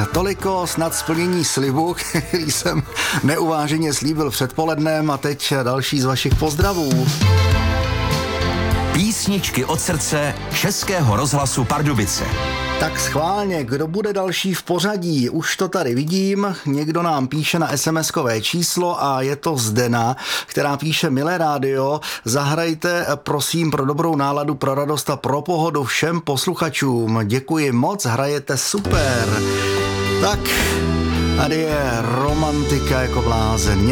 toliko snad splnění slibu, který jsem neuváženě slíbil předpolednem, a teď další z vašich pozdravů. Písničky od srdce Českého rozhlasu Pardubice. Tak schválně, kdo bude další v pořadí? Už to tady vidím, někdo nám píše na SMS-kové číslo a je to Zdena, která píše: milé rádio, zahrajte prosím pro dobrou náladu, pro radost a pro pohodu všem posluchačům. Děkuji moc, hrajete super. Tak, tady je romantika jako blázen.